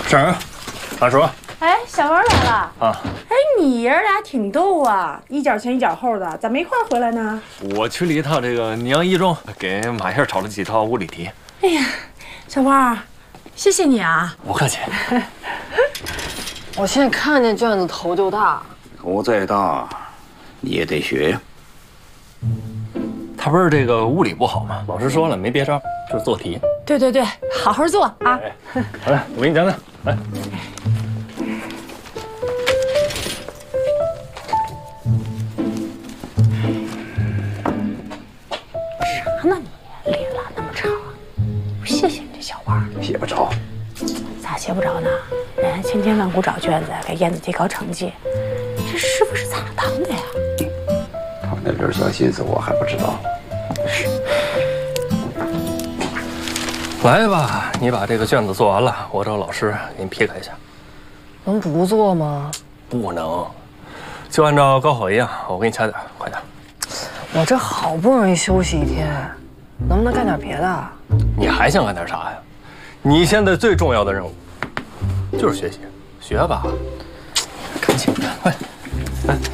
上人，大叔。 哎，小文来了啊！ 哎，你爷儿俩挺逗啊，一脚前一脚后的，咋没一块回来呢？ 我去了一趟这个宁阳一中，给马燕找了几套物理题。 哎呀，小汪，谢谢你啊！ 不客气。 我现在看见卷子头就大， 头再大，你也得学呀。 他不是这个物理不好吗？老师说了，没别招，就是做题。 对对对，好好做啊！ 哎，好嘞，我给你讲讲。来。 啥呢你？脸拉那么长啊？不谢谢你这小汪。 写不着。 咋写不着呢？人家千辛万苦找卷子，给燕子提高成绩，这师傅是咋当的呀？ 他那点小心思我还不知道。 来吧，你把这个卷子做完了，我找老师给你批改一下。 能不做吗？ 不能，就按照高考一样，我给你掐点，快点。 我这好不容易休息一天，能不能干点别的？ 你还想干点啥呀？你现在最重要的任务就是学习，学吧。赶紧的，快，来。